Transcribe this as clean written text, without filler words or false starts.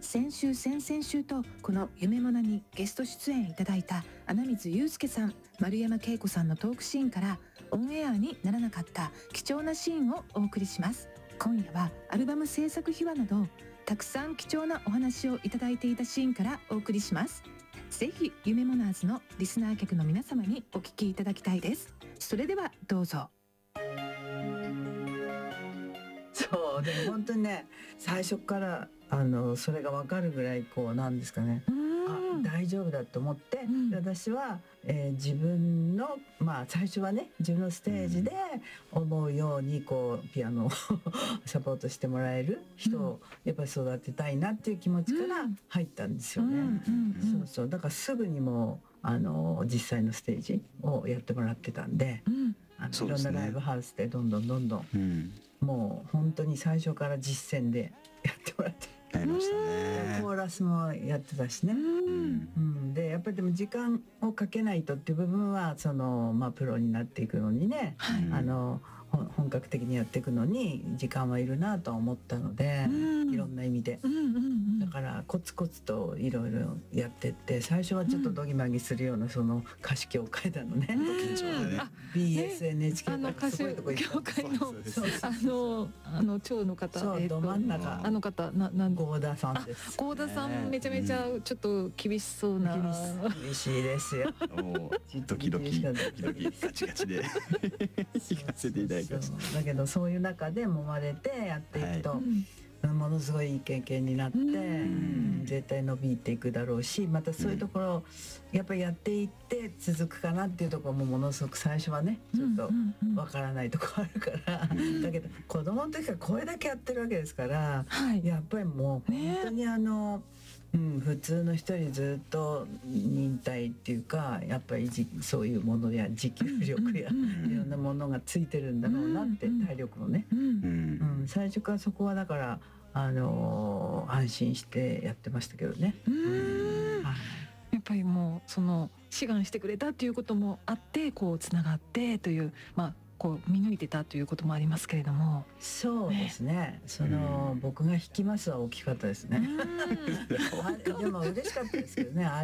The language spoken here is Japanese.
先週先々週とこの夢物にゲスト出演いただいた穴水祐介さん、丸山恵子さんのトークシーンからオンエアにならなかった貴重なシーンをお送りします。今夜はアルバム制作秘話などたくさん貴重なお話をいただいていたシーンからお送りします。ぜひ夢モナーズのリスナー客の皆様にお聞きいただきたいです。それではどうぞ。 そうでも本当にね、最初からそれが分かるぐらいこうなんですかね、大丈夫だと思って、私は、自分の最初はね、自分のステージで思うようにこうピアノをサポートしてもらえる人をやっぱり育てたいなっていう気持ちから入ったんですよね。そうそうだからすぐにもう実際のステージをやってもらってたんで、いろんなライブハウスでどんどん、もう本当に最初から実践でやってもらってやりましたね。 コーラスもやってたしね、でやっぱりでも時間をかけないとっていう部分はプロになっていくのにね、本格的にやっていくのに時間はいるなとは思ったので、いろんな意味で、だからコツコツといろいろやってって、最初はちょっとドギマギするようなその歌手協会だのね、BSNHK とかすごいとこ行った会の長の方、 ど真ん中方合田さんです。 合田さんめちゃめちゃちょっと厳しそうな、 厳しいですよ。 ドキドキガチガチで行かせていただきました。 だけどそういう中で揉まれてやっていくと、ものすごいいい経験になって、絶対伸びていくだろうし、またそういうところをやっぱりやっていって続くかなっていうところもものすごく最初はねちょっとわからないところあるから、だけど子供の時からこれだけやってるわけですから、やっぱりもう本当に普通の人にずっと忍耐っていうか、やっぱりそういうものや持久力やいろんなものがついてるんだろうなって、体力もね、最初からそこはだから安心してやってましたけどね。 やっぱりもうその志願してくれたっていうこともあってこうつながってという、こう見抜いてたということもありますけれども。 そうですね、僕が弾きますは大きかったですね。でも嬉しかったですけどね。